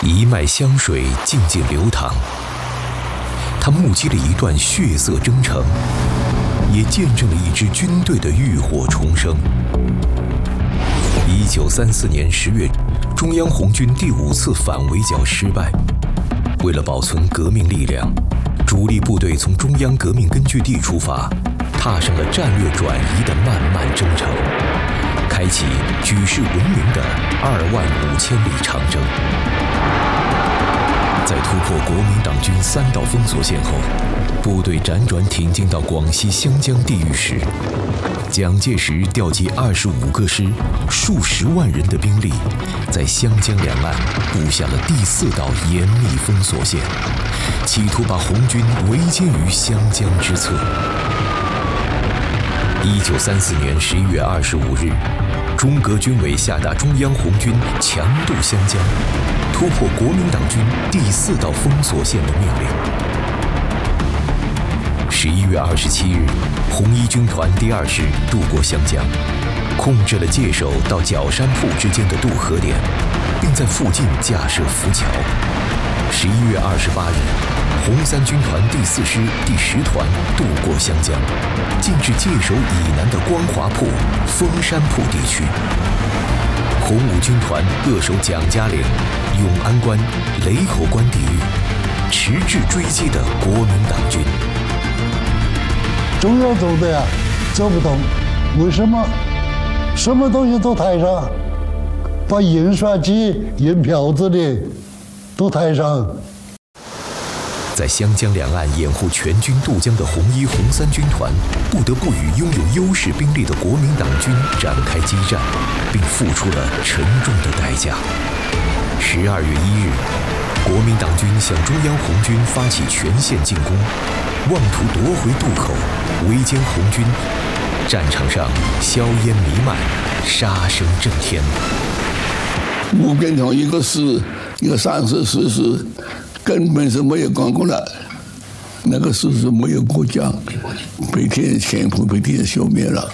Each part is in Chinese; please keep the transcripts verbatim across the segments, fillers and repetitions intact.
一脉香水静静流淌，他目击了一段血色征程，也见证了一支军队的浴火重生。一九三四年十月，中央红军第五次反围剿失败。为了保存革命力量，主力部队从中央革命根据地出发，踏上了战略转移的漫漫征程，开启举世闻名的二万五千里长征。在突破国民党军三道封锁线后，部队辗转挺进到广西湘江地域时，蒋介石调集二十五个师、数十万人的兵力，在湘江两岸布下了第四道严密封锁线，企图把红军围歼于湘江之侧。一九三四年十一月二十五日，中革军委下达中央红军强渡湘江，突破国民党军第四道封锁线的命令。十一月二十七日，红一军团第二师渡过湘江，控制了界首到角山铺之间的渡河点，并在附近架设浮桥。十一月二十八日，红三军团第四师第十团渡过湘江，进至界首以南的光华铺、枫山铺地区。红五军团扼守蒋家岭、永安关、雷口关地域，迟滞追击的国民党军。 中央走的呀，走不动，为什么？什么东西都抬上，把印刷机、印票子的都抬上。 在湘江两岸掩护全军渡江的红一、红三军团，不得不与拥有优势兵力的国民党军展开激战，并付出了沉重的代价。十二月一日，国民党军向中央红军发起全线进攻，妄图夺回渡口，围歼红军。战场上硝烟弥漫，杀声震天。 吴根同一个师，一个三十四师，根本是没有管过来。那个师是没有过江，被天全部被天消灭了。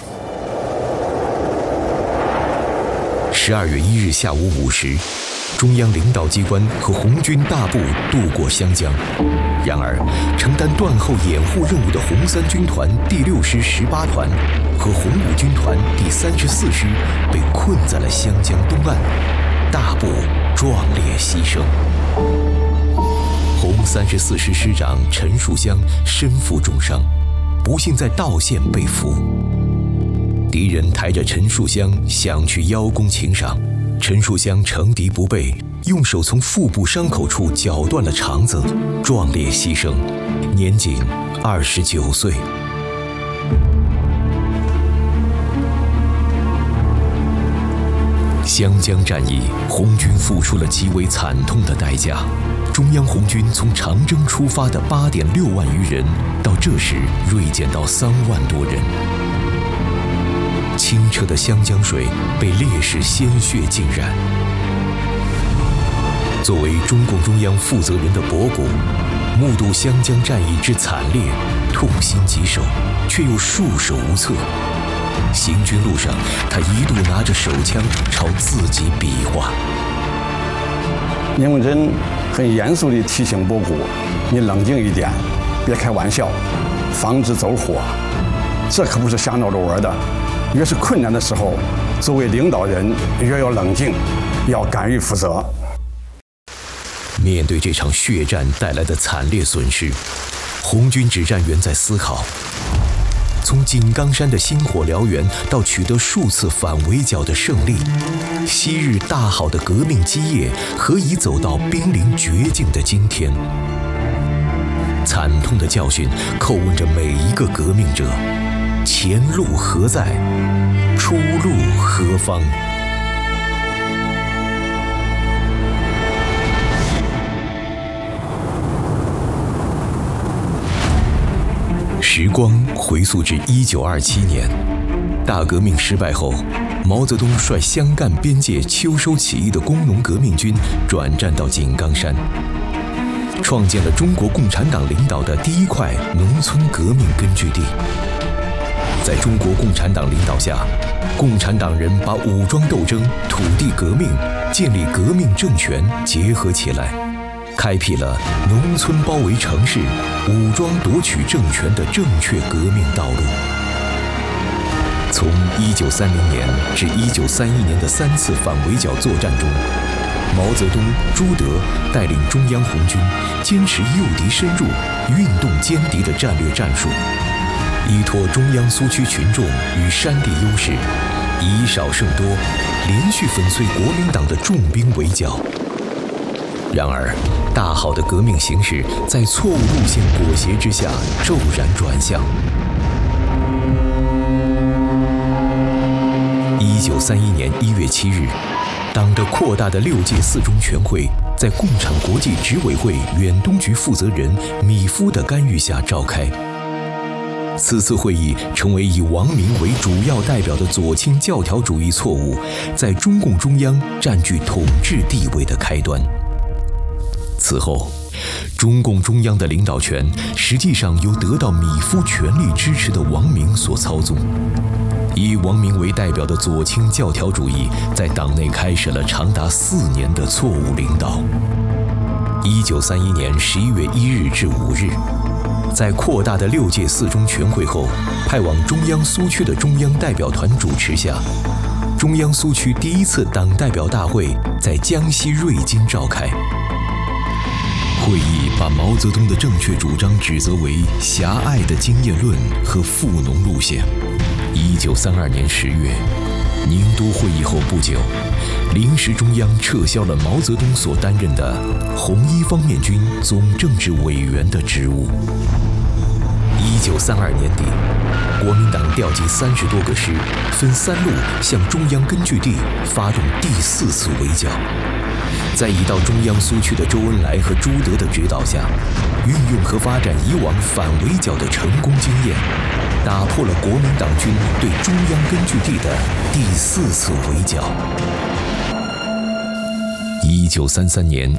十二月一日下午五时，中央领导机关和红军大部渡过湘江。然而，承担断后掩护任务的红三军团第六师十八团和红五军团第三十四师被困在了湘江东岸，大部壮烈牺牲。红三十四师师长陈树湘身负重伤，不幸在道县被俘。敌人抬着陈树湘想去邀功请赏，陈树湘乘敌不备，用手从腹部伤口处绞断了肠子，壮烈牺牲，年仅二十九岁。湘江战役，红军付出了极为惨痛的代价。中央红军从长征出发的八点六万余人，到这时锐减到三万多人。清澈的湘江水被烈士鲜血浸染。作为中共中央负责人的博古，目睹湘江战役之惨烈，痛心疾首，却又束手无策。行军路上，他一度拿着手枪朝自己比划。 聂文珍很严肃地提醒博古：“你冷静一点，别开玩笑，防止走火。这可不是瞎闹着玩的。越是困难的时候，作为领导人越要冷静，要敢于负责。” 面对这场血战带来的惨烈损失，红军指战员在思考：从井冈山的星火燎原到取得数次反围剿的胜利，昔日大好的革命基业何以走到濒临绝境的今天？惨痛的教训叩问着每一个革命者：前路何在？出路何方？时光回溯至一九二七年，大革命失败后，毛泽东率湘赣边界秋收起义的工农革命军转战到井冈山，创建了中国共产党领导的第一块农村革命根据地。 在中国共产党领导下，共产党人把武装斗争、土地革命、建立革命政权结合起来，开辟了农村包围城市、武装夺取政权的正确革命道路。从一九三零年至一九三一年的三次反围剿作战中，毛泽东、朱德带领中央红军坚持诱敌深入、运动歼敌的战略战术，依托中央苏区群众与山地优势，以少胜多，连续粉碎国民党的重兵围剿。然而，大好的革命形势在错误路线裹挟之下骤然转向。一九三一年一月七日，党的扩大的六届四中全会在共产国际执委会远东局负责人米夫的干预下召开。此次会议成为以王明为主要代表的左倾教条主义错误在中共中央占据统治地位的开端。此后，中共中央的领导权实际上由得到米夫全力支持的王明所操纵。以王明为代表的左倾教条主义在党内开始了长达四年的错误领导。一九三一年十一月一日至五日，在扩大的六届四中全会后，派往中央苏区的中央代表团主持下，中央苏区第一次党代表大会在江西瑞金召开。会议把毛泽东的正确主张指责为狭隘的经验论和富农路线。一九三二年十月，宁都会议后不久，临时中央撤销了毛泽东所担任的红一方面军总政治委员的职务。一九三二年底，国民党调集三十多个师，分三路向中央根据地发动第四次围剿。在已到中央苏区的周恩来和朱德的指导下，运用和发展以往反围剿的成功经验，打破了国民党军对中央根据地的第四次围剿。一九三三年